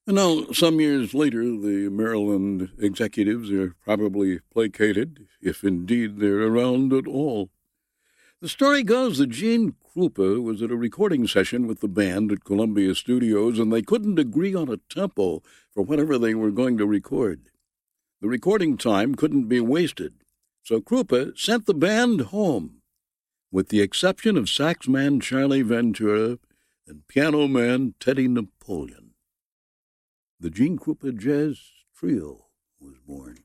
And now, some years later, the Maryland executives are probably placated, if indeed they're around at all. The story goes that Gene Krupa was at a recording session with the band at Columbia Studios, and they couldn't agree on a tempo for whatever they were going to record. The recording time couldn't be wasted, so Krupa sent the band home, with the exception of sax man Charlie Ventura and piano man Teddy Napoleon. The Gene Krupa Jazz Trio was born.